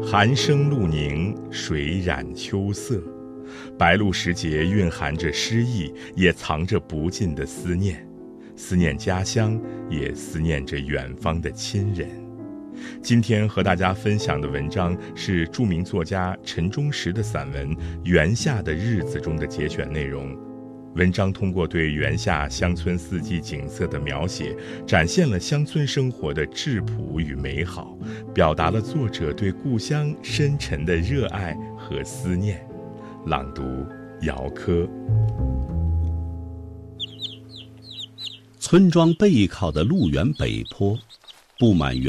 寒声露凝，水染秋色。白露时节蕴含着诗意，也藏着不尽的思念，思念家乡，也思念着远方的亲人。今天和大家分享的文章是著名作家陈忠实的散文《园下的日子》中的节选内容。文章通过对园下乡村四季景色的描写，展现了乡村生活的质朴与美好，表达了作者对故乡深沉的热爱和思念。朗读：姚科。 村庄背靠的鹿园北坡，布满